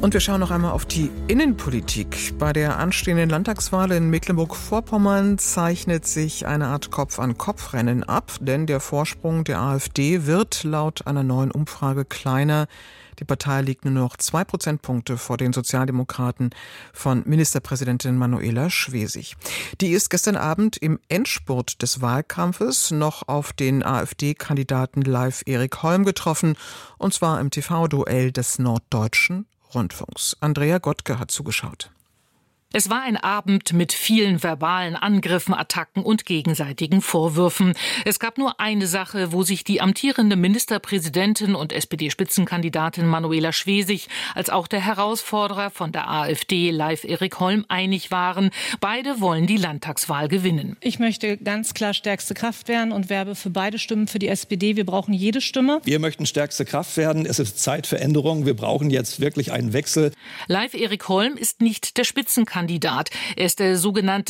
Und wir schauen noch einmal auf die Innenpolitik. Bei der anstehenden Landtagswahl in Mecklenburg-Vorpommern zeichnet sich eine Art Kopf-an-Kopf-Rennen ab, denn der Vorsprung der AfD wird laut einer neuen Umfrage kleiner. Die Partei liegt nur noch 2 Prozentpunkte vor den Sozialdemokraten von Ministerpräsidentin Manuela Schwesig. Die ist gestern Abend im Endspurt des Wahlkampfes noch auf den AfD-Kandidaten Leif Erik Holm getroffen, und zwar im TV-Duell des Norddeutschen Rundfunks. Andrea Gottke hat zugeschaut. Es war ein Abend mit vielen verbalen Angriffen, Attacken und gegenseitigen Vorwürfen. Es gab nur eine Sache, wo sich die amtierende Ministerpräsidentin und SPD-Spitzenkandidatin Manuela Schwesig als auch der Herausforderer von der AfD, Leif Erik Holm, einig waren. Beide wollen die Landtagswahl gewinnen. Ich möchte ganz klar stärkste Kraft werden und werbe für beide Stimmen für die SPD. Wir brauchen jede Stimme. Wir möchten stärkste Kraft werden. Es ist Zeit für Änderungen. Wir brauchen jetzt wirklich einen Wechsel. Leif Erik Holm ist nicht der Spitzenkandidat. Er ist der sogenannte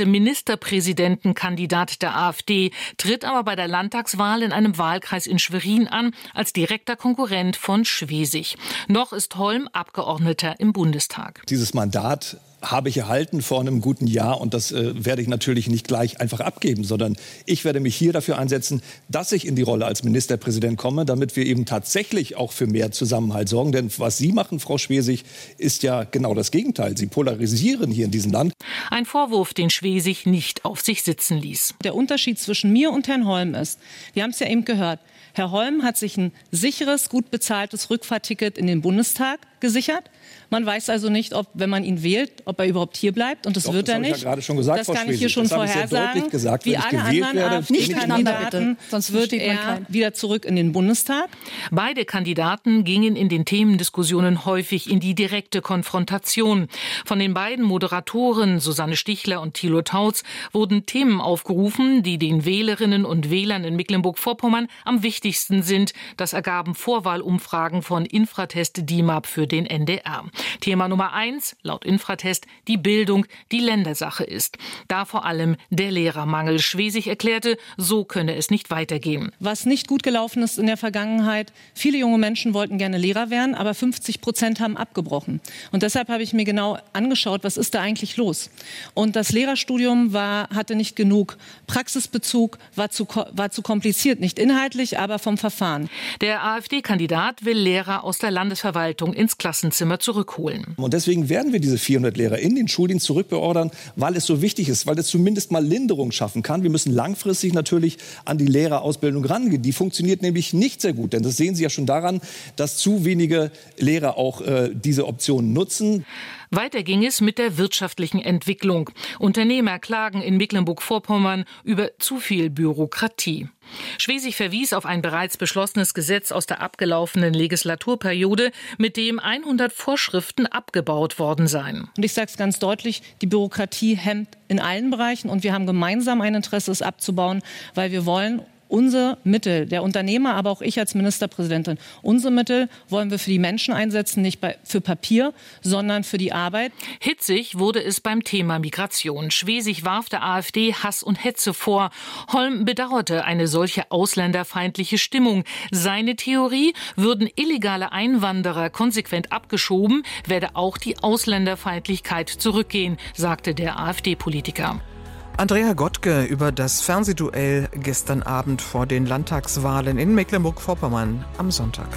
Ministerpräsidentenkandidat der AfD, tritt aber bei der Landtagswahl in einem Wahlkreis in Schwerin an, als direkter Konkurrent von Schwesig. Noch ist Holm Abgeordneter im Bundestag. Dieses Mandat habe ich erhalten vor einem guten Jahr, und das werde ich natürlich nicht gleich einfach abgeben, sondern ich werde mich hier dafür einsetzen, dass ich in die Rolle als Ministerpräsident komme, damit wir eben tatsächlich auch für mehr Zusammenhalt sorgen. Denn was Sie machen, Frau Schwesig, ist ja genau das Gegenteil. Sie polarisieren hier in diesem Land. Ein Vorwurf, den Schwesig nicht auf sich sitzen ließ. Der Unterschied zwischen mir und Herrn Holm ist, wir haben es ja eben gehört, Herr Holm hat sich ein sicheres, gut bezahltes Rückfahrticket in den Bundestag gesichert. Man weiß also nicht, ob, wenn man ihn wählt, ob er überhaupt hier bleibt. Und das wird er nicht. Das habe ich ja gerade schon gesagt, das Frau kann Schwesig. ich hier schon vorhersagen. Wie alle anderen AfD-Kandidaten, sonst wird er wieder zurück in den Bundestag. Beide Kandidaten gingen in den Themendiskussionen häufig in die direkte Konfrontation. Von den beiden Moderatoren Susanne Stichler und Thilo Tautz wurden Themen aufgerufen, die den Wählerinnen und Wählern in Mecklenburg-Vorpommern am wichtigsten sind. Das ergaben Vorwahlumfragen von Infratest DIMAP für den NDR. Thema Nummer 1, laut Infratest, die Bildung, die Ländersache ist. Da vor allem der Lehrermangel. Schwesig erklärte, so könne es nicht weitergehen. Was nicht gut gelaufen ist in der Vergangenheit, viele junge Menschen wollten gerne Lehrer werden, aber 50% haben abgebrochen. Und deshalb habe ich mir genau angeschaut, was ist da eigentlich los? Und das Lehrerstudium hatte nicht genug Praxisbezug, war zu kompliziert, nicht inhaltlich, aber vom Verfahren. Der AfD-Kandidat will Lehrer aus der Landesverwaltung ins Klassenzimmer zurückholen. Und deswegen werden wir diese 400 Lehrer in den Schuldienst zurückbeordern, weil es so wichtig ist, weil es zumindest mal Linderung schaffen kann. Wir müssen langfristig natürlich an die Lehrerausbildung rangehen. Die funktioniert nämlich nicht sehr gut, denn das sehen Sie ja schon daran, dass zu wenige Lehrer auch diese Option nutzen. Weiter ging es mit der wirtschaftlichen Entwicklung. Unternehmer klagen in Mecklenburg-Vorpommern über zu viel Bürokratie. Schwesig verwies auf ein bereits beschlossenes Gesetz aus der abgelaufenen Legislaturperiode, mit dem 100 Vorschriften abgebaut worden seien. Und ich sage es ganz deutlich, die Bürokratie hemmt in allen Bereichen, und wir haben gemeinsam ein Interesse, es abzubauen, weil wir wollen unsere Mittel, der Unternehmer, aber auch ich als Ministerpräsidentin, unsere Mittel wollen wir für die Menschen einsetzen, nicht für Papier, sondern für die Arbeit. Hitzig wurde es beim Thema Migration. Schwesig warf der AfD Hass und Hetze vor. Holm bedauerte eine solche ausländerfeindliche Stimmung. Seine Theorie: würden illegale Einwanderer konsequent abgeschoben, werde auch die Ausländerfeindlichkeit zurückgehen, sagte der AfD-Politiker. Andrea Gottke über das Fernsehduell gestern Abend vor den Landtagswahlen in Mecklenburg-Vorpommern am Sonntag.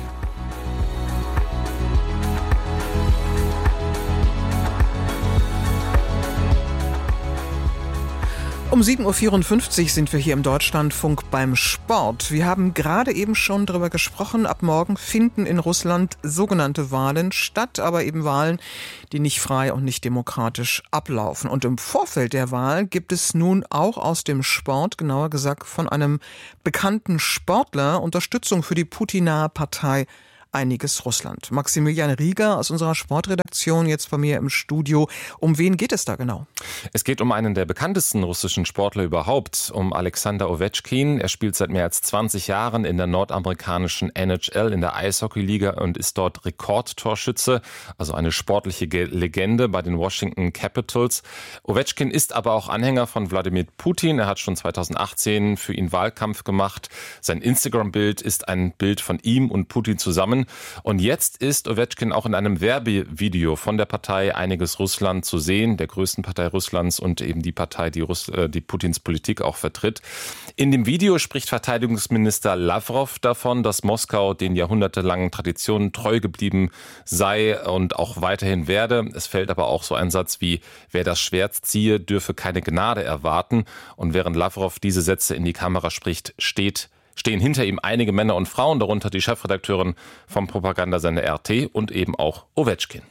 Um 7.54 Uhr sind wir hier im Deutschlandfunk beim Sport. Wir haben gerade eben schon darüber gesprochen, ab morgen finden in Russland sogenannte Wahlen statt, aber eben Wahlen, die nicht frei und nicht demokratisch ablaufen. Und im Vorfeld der Wahl gibt es nun auch aus dem Sport, genauer gesagt von einem bekannten Sportler, Unterstützung für die Putinahe Partei Einiges Russland. Maximilian Rieger aus unserer Sportredaktion jetzt bei mir im Studio. Um wen geht es da genau? Es geht um einen der bekanntesten russischen Sportler überhaupt, um Alexander Ovechkin. Er spielt seit mehr als 20 Jahren in der nordamerikanischen NHL, in der Eishockeyliga, und ist dort Rekordtorschütze, also eine sportliche Legende bei den Washington Capitals. Ovechkin ist aber auch Anhänger von Wladimir Putin. Er hat schon 2018 für ihn Wahlkampf gemacht. Sein Instagram-Bild ist ein Bild von ihm und Putin zusammen. bekommen. Und jetzt ist Ovechkin auch in einem Werbevideo von der Partei Einiges Russland zu sehen, der größten Partei Russlands und eben die Partei, die Putins Politik auch vertritt. In dem Video spricht Verteidigungsminister Lavrov davon, dass Moskau den jahrhundertelangen Traditionen treu geblieben sei und auch weiterhin werde. Es fällt aber auch so ein Satz wie, wer das Schwert ziehe, dürfe keine Gnade erwarten. Und während Lavrov diese Sätze in die Kamera spricht, stehen hinter ihm einige Männer und Frauen, darunter die Chefredakteurin vom Propagandasender RT und eben auch Ovechkin.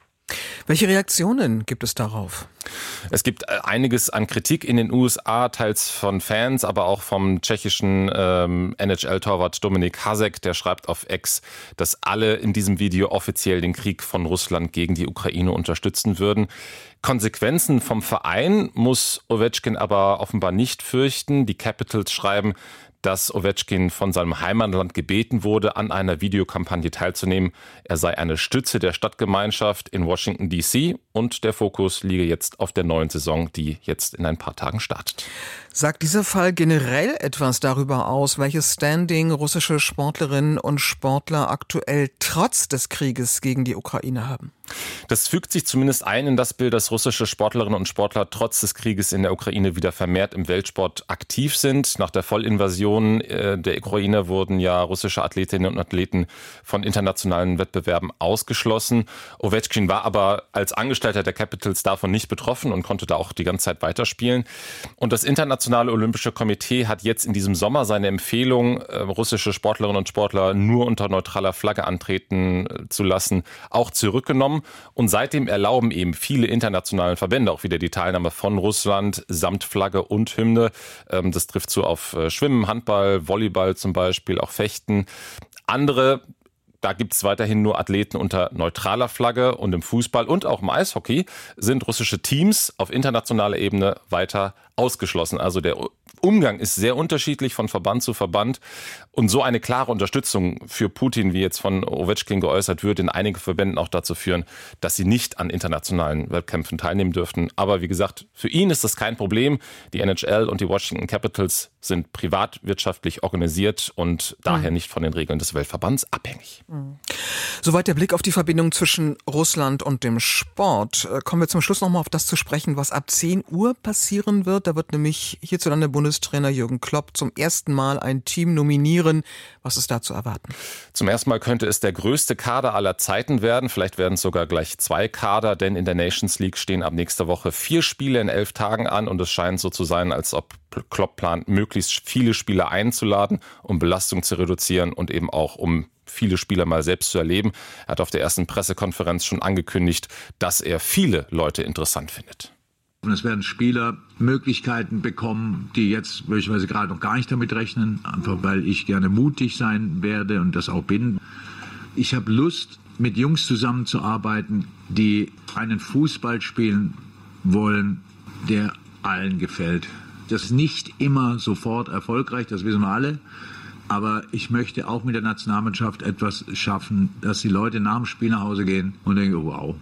Welche Reaktionen gibt es darauf? Es gibt einiges an Kritik in den USA, teils von Fans, aber auch vom tschechischen NHL-Torwart Dominik Hasek. Der schreibt auf X, dass alle in diesem Video offiziell den Krieg von Russland gegen die Ukraine unterstützen würden. Konsequenzen vom Verein muss Ovechkin aber offenbar nicht fürchten. Die Capitals schreiben, dass Ovechkin von seinem Heimatland gebeten wurde, an einer Videokampagne teilzunehmen. Er sei eine Stütze der Stadtgemeinschaft in Washington D.C. und der Fokus liege jetzt auf der neuen Saison, die jetzt in ein paar Tagen startet. Sagt dieser Fall generell etwas darüber aus, welches Standing russische Sportlerinnen und Sportler aktuell trotz des Krieges gegen die Ukraine haben? Das fügt sich zumindest ein in das Bild, dass russische Sportlerinnen und Sportler trotz des Krieges in der Ukraine wieder vermehrt im Weltsport aktiv sind. Nach der Vollinvasion der Ukraine wurden ja russische Athletinnen und Athleten von internationalen Wettbewerben ausgeschlossen. Ovechkin war aber als Angestellter der Capitals davon nicht betroffen und konnte da auch die ganze Zeit weiterspielen. Und das Internationale Olympische Komitee hat jetzt in diesem Sommer seine Empfehlung, russische Sportlerinnen und Sportler nur unter neutraler Flagge antreten zu lassen, auch zurückgenommen. Und seitdem erlauben eben viele internationale Verbände auch wieder die Teilnahme von Russland samt Flagge und Hymne. Das trifft zu auf Schwimmen, Handball, Volleyball zum Beispiel, auch Fechten. Andere, da gibt es weiterhin nur Athleten unter neutraler Flagge, und im Fußball und auch im Eishockey sind russische Teams auf internationaler Ebene weiter ausgeschlossen. Also der Umgang ist sehr unterschiedlich von Verband zu Verband, und so eine klare Unterstützung für Putin, wie jetzt von Ovechkin geäußert wird, in einigen Verbänden auch dazu führen, dass sie nicht an internationalen Wettkämpfen teilnehmen dürften. Aber wie gesagt, für ihn ist das kein Problem. Die NHL und die Washington Capitals sind privatwirtschaftlich organisiert und daher nicht von den Regeln des Weltverbands abhängig. Soweit der Blick auf die Verbindung zwischen Russland und dem Sport. Kommen wir zum Schluss nochmal auf das zu sprechen, was ab 10 Uhr passieren wird. Da wird nämlich hierzulande Bundestrainer Jürgen Klopp zum ersten Mal ein Team nominieren. Was ist da zu erwarten? Zum ersten Mal könnte es der größte Kader aller Zeiten werden. Vielleicht werden es sogar gleich 2 Kader, denn in der Nations League stehen ab nächster Woche 4 Spiele in 11 Tagen an, und es scheint so zu sein, als ob Klopp plant, möglichst viele Spieler einzuladen, um Belastung zu reduzieren und eben auch um viele Spieler mal selbst zu erleben. Er hat auf der ersten Pressekonferenz schon angekündigt, dass er viele Leute interessant findet. Und es werden Spieler Möglichkeiten bekommen, die jetzt möglicherweise gerade noch gar nicht damit rechnen, einfach weil ich gerne mutig sein werde und das auch bin. Ich habe Lust, mit Jungs zusammenzuarbeiten, die einen Fußball spielen wollen, der allen gefällt. Das ist nicht immer sofort erfolgreich, das wissen wir alle. Aber ich möchte auch mit der Nationalmannschaft etwas schaffen, dass die Leute nach dem Spiel nach Hause gehen und denken, wow,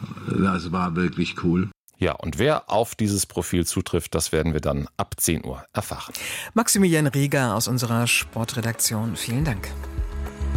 das war wirklich cool. Ja, und wer auf dieses Profil zutrifft, das werden wir dann ab 10 Uhr erfahren. Maximilian Rieger aus unserer Sportredaktion, vielen Dank.